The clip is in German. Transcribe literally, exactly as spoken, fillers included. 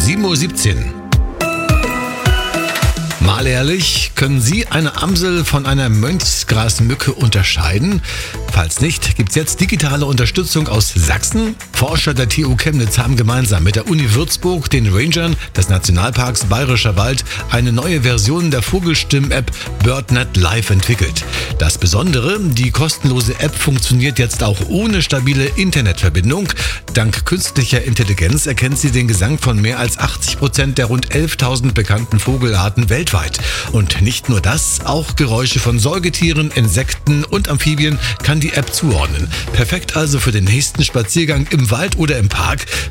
sieben Uhr siebzehn. Mal ehrlich, können Sie eine Amsel von einer Mönchsgrasmücke unterscheiden? Falls nicht, gibt's jetzt digitale Unterstützung aus Sachsen. Forscher der T U Chemnitz haben gemeinsam mit der Uni Würzburg, den Rangern des Nationalparks Bayerischer Wald, eine neue Version der Vogelstimmen-App BirdNet Live entwickelt. Das Besondere, die kostenlose App funktioniert jetzt auch ohne stabile Internetverbindung. Dank künstlicher Intelligenz erkennt sie den Gesang von mehr als achtzig Prozent der rund elftausend bekannten Vogelarten weltweit. Und nicht nur das, auch Geräusche von Säugetieren, Insekten und Amphibien kann die App zuordnen. Perfekt also für den nächsten Spaziergang im Wald oder im Park.